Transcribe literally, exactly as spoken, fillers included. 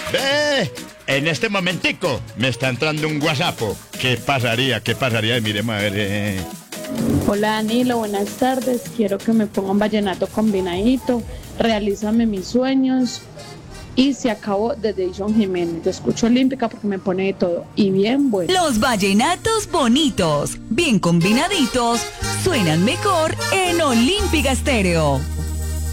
Ve, en este momentico me está entrando un WhatsApp. ¿Qué pasaría? ¿Qué pasaría? Miremos a ver. Eh. Hola Danilo, buenas tardes. Quiero que me ponga un vallenato combinadito. Realízame mis sueños. Y se acabó de Jason Jiménez. Yo escucho Olímpica porque me pone de todo. Y bien bueno. Los vallenatos bonitos, bien combinaditos, suenan mejor en Olímpica Estéreo.